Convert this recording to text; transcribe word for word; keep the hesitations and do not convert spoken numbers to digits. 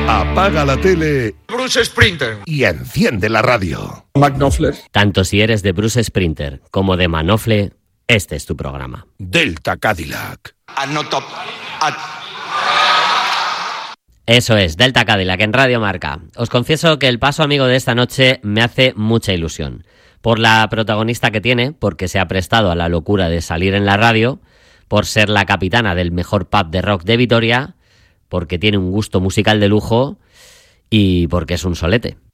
Apaga la tele, Bruce Sprinter, y enciende la radio. Knopfler. Tanto si eres de Bruce Sprinter como de Manofle, este es tu programa. Delta Cadillac. and not top. At... Eso es, Delta Cadillac en Radio Marca. Os confieso que el paso amigo de esta noche me hace mucha ilusión. Por la protagonista que tiene, porque se ha prestado a la locura de salir en la radio, por ser la capitana del mejor pub de rock de Vitoria, porque tiene un gusto musical de lujo y porque es un solete.